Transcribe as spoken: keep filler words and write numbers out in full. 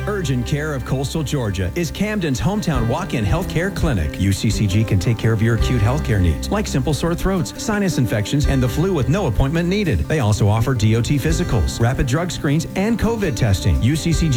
Urgent Care of Coastal Georgia is Camden's hometown walk-in healthcare clinic. U C C G can take care of your acute healthcare needs, like simple sore throats, sinus infections, and the flu with no appointment needed. They also offer D O T physicals, rapid drug screens, and COVID testing. U C C G